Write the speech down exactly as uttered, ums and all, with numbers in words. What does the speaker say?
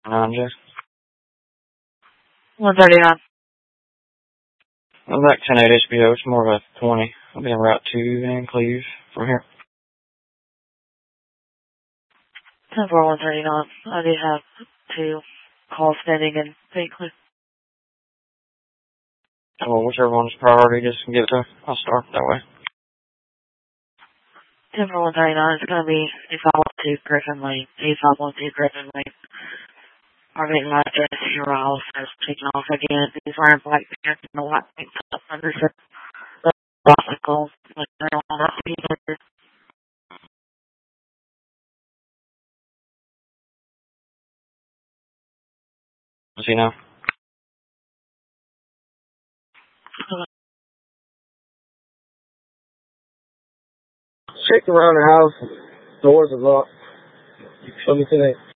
nine, Jess. one thirty-nine. I'm back ten eight H B O. It's more of a twenty. I'll be in Route two in Cleve from here. ten four one thirty-nine. I do have two calls standing in Pinkley. Well, whichever one's priority, just give it to her. I'll start that way. ten four one thirty-nine is going to be two five one two Griffin Lane. two five one two Griffin Lane. Our main light address here Riles has taken off again. These wearing black pants and the white pants up under the bicycle. Like they're on that speed. See now? Check around the house. Doors are locked. Let me see that.